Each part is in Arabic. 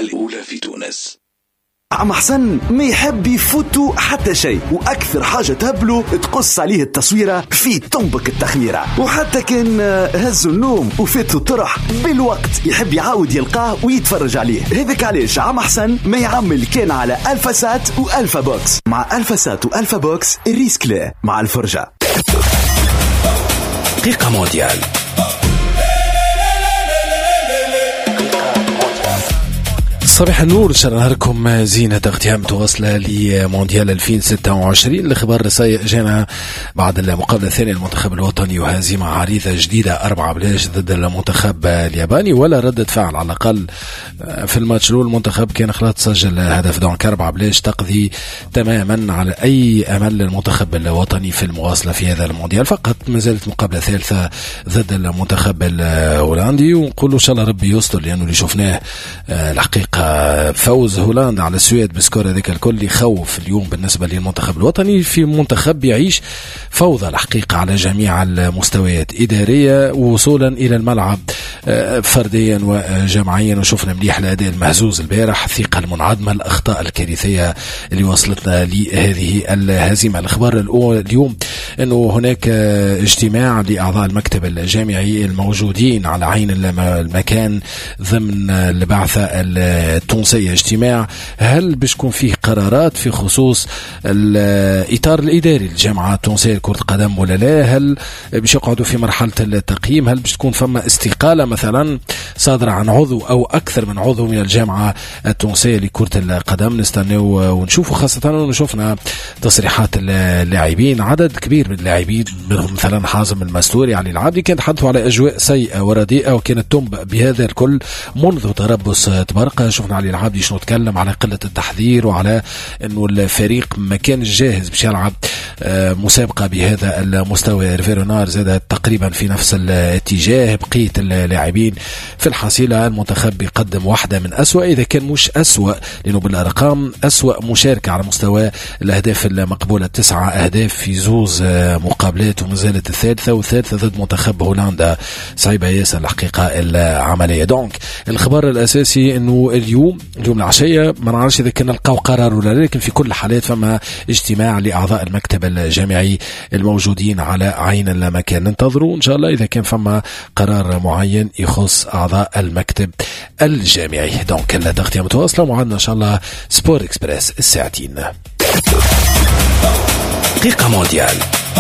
الأولى في تونس. عم حسن ما يحب يفوتوا حتى شيء، واكثر حاجه تهبله تقص عليه التصويره في تنبك التخميره، وحتى كان هزوا النوم وفاتوا الطرح بالوقت يحب يعاود يلقاه ويتفرج عليه. هذاك علاش عم حسن ما يعمل كان على الفاسات والفا بوكس. مع الفاسات والفا بوكس الريسك لا مع الفرجه. دقيقه مونديال. صباح النور، ان شاء الله نهاركم زينة اغتيام متواصلة لمونديال 2026. الاخبار سيء جانا بعد المقابلة الثانية للمنتخب الوطني وهزيمة عريضة جديدة 4-0 ضد المنتخب الياباني، ولا ردة فعل على الأقل في الماتش الأول. المنتخب كان خلاص سجل هدف، دونك 4-0 تقضي تماما على أي أمل للمنتخب الوطني في المواصلة في هذا المونديال. فقط ما زالت مقابلة ثالثة ضد المنتخب الهولندي، ونقول إن شاء الله ربي يستر، لأنه اللي شفناه الحقيقة فوز هولندا على السويد بسكور هذاك الكل يخوف اليوم بالنسبة للمنتخب الوطني. في منتخب يعيش فوضى الحقيقة على جميع المستويات، إدارية ووصولا إلى الملعب فرديا وجماعيا. وشفنا مليح الأداء المهزوز البارح، الثقة المنعدمة، الأخطاء الكارثية اللي وصلتنا لهذه الهزيمة. الأخبار اليوم أنه هناك اجتماع لأعضاء المكتب الجامعي الموجودين على عين المكان ضمن البعثة التونسية. اجتماع هل باش يكون فيه قرارات في خصوص الإطار الإداري للجامعة التونسية لكرة القدم ولا لا؟ هل باش يقعدوا في مرحلة التقييم؟ هل باش تكون فما استقالة مثلا صادرة عن عضو أو أكثر من عضو من الجامعة التونسية لكرة القدم؟ نستناو ونشوفوا، خاصة أنه شفنا تصريحات اللاعبين، عدد كبير من اللاعبين منهم مثلا حازم المستوري، علي العابدي، كانت تحدثوا على أجواء سيئة ورديئة، وكانت تنبأ بهذا الكل منذ تربص تبارك. شفنا علي العابدي شنو تكلم على قلة التحضير وعلى انه الفريق ما كان جاهز باش يلعب مسابقة بهذا المستوى. ريفيرونار زاد تقريبا في نفس الاتجاه، بقية اللاعبين. في الحصيلة المنتخب يقدم واحدة من أسوأ، إذا كان مش أسوأ لأنه بالأرقام أسوأ مشاركة على مستوى الأهداف المقبولة، 9 أهداف في 2 مقابلات، ومازالت الثالثة ضد منتخب هولندا. صعيبة ياسر الحقيقة العملية. دونك الخبر الأساسي انه اليوم العشية ما نعرفش اذا كان نلقاو قرار ولا لا، لكن في كل الحالات فما اجتماع لاعضاء المكتب الجامعي الموجودين على عين المكان. ننتظروا ان شاء الله اذا كان فما قرار معين يخص اعضاء المكتب الجامعي. دونك التغطية متواصلة، وعندنا ان شاء الله سبور اكسبريس الساعتين. دقيقة مونديال.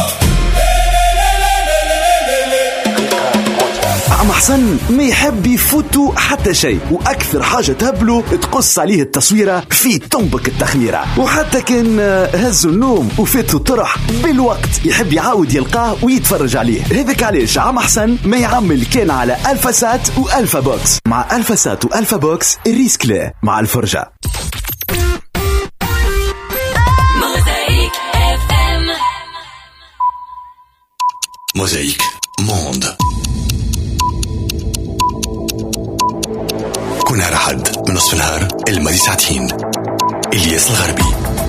عم حسن ما يحب يفوتوا حتى شيء، واكثر حاجه تهبله تقص عليه التصويره في تنبك التخميره، وحتى كان هزوا النوم وفاتوا الطرح بالوقت يحب يعاود يلقاه ويتفرج عليه. هذاك علاش عم حسن ما يعمل كان على الفاسات والفا بوكس. مع الفاسات والفا بوكس الريسك لا مع الفرجه. موزايك موند. كل نهار أحد من نصف النهار الماضي ساعتين. إلياس الغربي.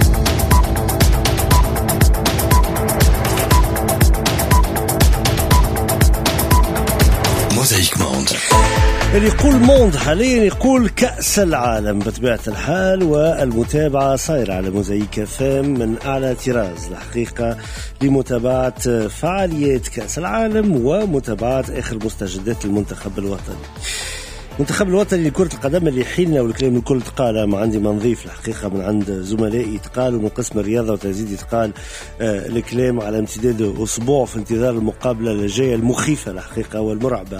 موزايك موند. اللي يقول موند حاليا يقول كأس العالم بطبيعة الحال، والمتابعة صايرة على موزايك فام من أعلى طراز الحقيقة لمتابعة فعاليات كأس العالم ومتابعة آخر مستجدات المنتخب الوطني. المنتخب الوطني لكرة القدم اللي حيلنا والكلام الكل تقال، ما عندي ما نضيف الحقيقة من عند زملائي تقال، ومن قسم الرياضة وتزيد يتقال الكلام على امتداد أسبوع في انتظار المقابلة الجاية المخيفة الحقيقة والمرعبة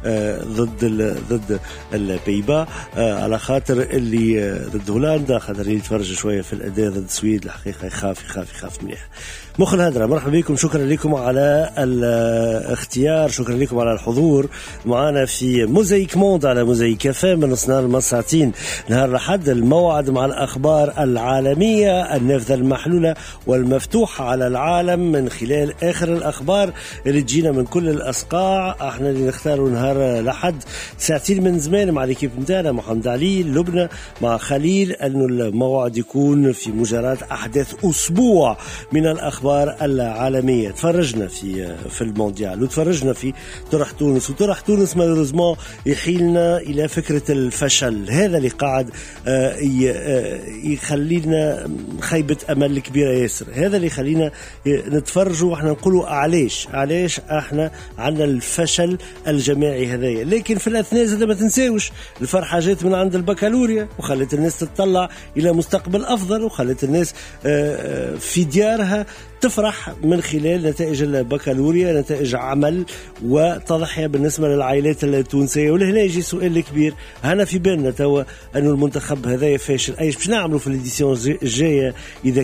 ضد البيبا، على خاطر اللي ضد هولندا، خاطر اللي يتفرج شوية في الأداء ضد السويد الحقيقة يخاف مليح. مخ الهدرة، مرحبا بكم، شكرا لكم على الاختيار، شكرا لكم على الحضور معنا في موزايك موند على موزايك فام من نص نهار ساعتين نهار الأحد. الموعد مع الأخبار العالمية النافذة المحلولة والمفتوحة على العالم من خلال آخر الأخبار اللي تجينا من كل الأصقاع. احنا اللي نختاروا نهار الأحد ساعتين من زمان مع الكيب متاعنا محمد علي لبنى مع خليل، أنه الموعد يكون في مجرد أحداث أسبوع من الأخبار العالمية. تفرجنا في المونديال وتفرجنا في طرح تونس، وطرح تونس مالوريزمون يحيلنا وصلنا إلى فكرة الفشل. هذا اللي قاعد يخلينا خيبة أمل كبيرة ياسر. هذا اللي يخلينا نتفرجوا وإحنا نقولوا علاش إحنا عنا الفشل الجماعي هذايا. لكن في الأثناء زاد ما تنساوش الفرحة جات من عند البكالوريا وخلت الناس تتطلع إلى مستقبل أفضل، وخلت الناس في ديارها تفرح من خلال نتائج البكالوريا، نتائج عمل وتضحية بالنسبة للعائلات التونسية. ولهنا يجي سؤال الكبير، هنا في بالنا توا أنه المنتخب هذا فاشل، أيش باش نعملوا في الإديسيون الجاية إذا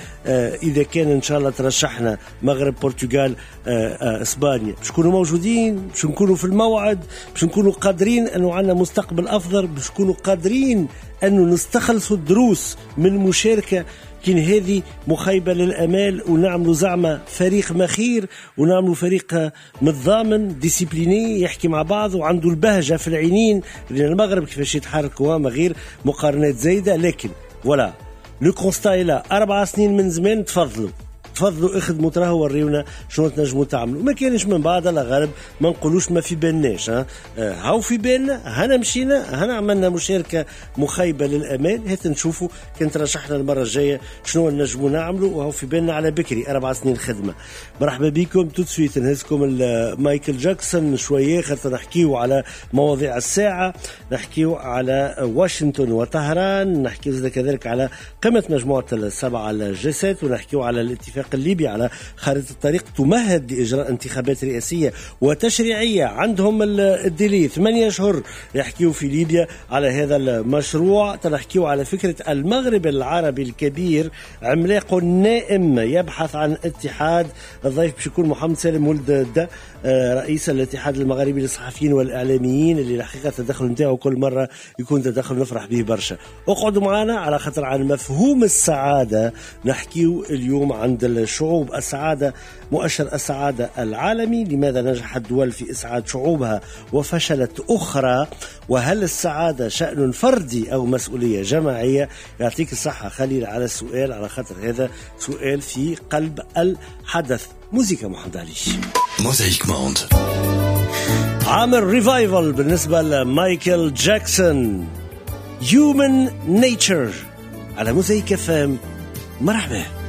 كان إن شاء الله ترشحنا مغرب، برتغال، إسبانيا، باش نكونوا موجودين، باش نكونوا في الموعد، باش نكونوا قادرين أنه عنا مستقبل أفضل، باش نكونوا قادرين أنه نستخلصوا الدروس من مشاركة كين هذه مخيبة للأمال، ونعملوا زعمة فريق مخير، ونعملوا فريق متضامن ديسيبليني يحكي مع بعض وعنده البهجة في العينين، لأن المغرب كيفاش يتحركوا ما غير مقارنات زايدة. لكن ولا لو كونستا إلى 4 سنين من زمان، تفضلوا اخدموا تراهو وريونا شنو تنجموا تعملوا. ما كانش من بعد على غالب ما نقولوش ما في بالناش، هاو في بالنا، هنا مشينا، هنا عملنا مشاركة مخيبة للأمان، هات نشوفوا كنت رشحنا المرة الجاية شنو نجموا نعملوا، وهاو في بالنا على بكري 4 سنين خدمة. مرحبا بكم توتسويت، نهزكم مايكل جاكسون شوية خاطر نحكيو على مواضيع الساعة، نحكيو على واشنطن وطهران، نحكيو كذلك على قمة مجموعة السبعة الجسات، ونحكيو على الاتفاق الليبي على خارطة الطريق تمهد لإجراء انتخابات رئاسية وتشريعية. عندهم الديلي 8 أشهر يحكيوا في ليبيا على هذا المشروع. تنحكيوا على فكرة المغرب العربي الكبير، عملاق نائم يبحث عن اتحاد. الضيف باش يكون محمد سالم ولد رئيس الاتحاد المغربي للصحفيين والإعلاميين، اللي الحقيقة التدخل نتاعو كل مرة يكون تدخل نفرح به برشا. اقعدوا معنا على خاطر عن مفهوم السعادة نحكيو اليوم عند الشعوب. السعادة مؤشر السعادة العالمي، لماذا نجحت الدول في إسعاد شعوبها وفشلت أخرى، وهل السعادة شأن فردي أو مسؤولية جماعية؟ يعطيك الصحة خليل على السؤال، على خاطر هذا سؤال في قلب الحدث. موسيقى محمد عليش، موزايك موند، عامل ريفايفل بالنسبة لمايكل جاكسون، Human Nature على موزايك FM. مرحبا.